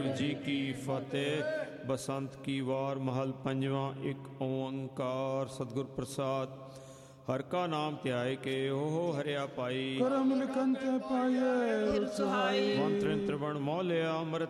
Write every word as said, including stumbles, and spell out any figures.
जी की फतेह। बसंत की वार महल पंजवा। एक ओंकार सतगुर प्रसाद। हर का नाम ध्याय के हो हरिया पाई। करम लिखन ते पाए मंत्र त्रिवण मौलिया अमृत